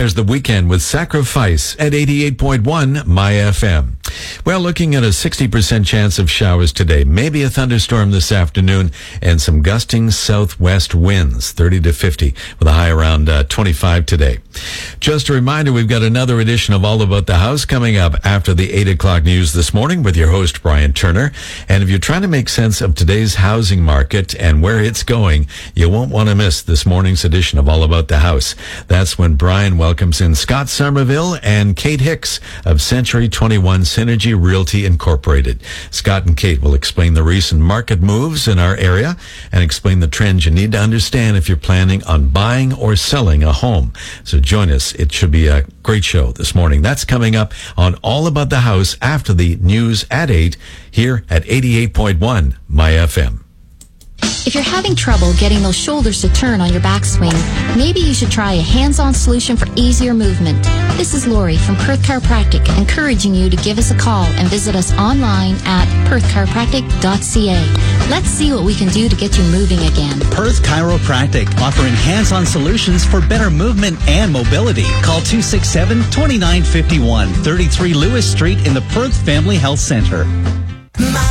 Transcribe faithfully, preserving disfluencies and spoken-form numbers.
There's The Weekend with Sacrifice at eighty-eight point one My F M. Well, looking at a sixty percent chance of showers today, maybe a thunderstorm this afternoon, and some gusting southwest winds, thirty to fifty, with a high around uh, twenty-five today. Just a reminder, we've got another edition of All About the House coming up after the eight o'clock news this morning with your host, Brian Turner. And if you're trying to make sense of today's housing market and where it's going, you won't want to miss this morning's edition of All About the House. That's when Brian welcomes in Scott Somerville and Kate Hicks of Century twenty-one Synergy Realty Incorporated. Scott and Kate will explain the recent market moves in our area and explain the trends you need to understand if you're planning on buying or selling a home. So join us. It should be a great show this morning. That's coming up on All About the House after the news at eight here at eighty-eight point one My F M. If you're having trouble getting those shoulders to turn on your backswing, maybe you should try a hands-on solution for easier movement. This is Lori from Perth Chiropractic, encouraging you to give us a call and visit us online at perth chiropractic dot c a. Let's see what we can do to get you moving again. Perth Chiropractic, offering hands-on solutions for better movement and mobility. Call two six seven, two nine five one, thirty-three Lewis Street in the Perth Family Health Center.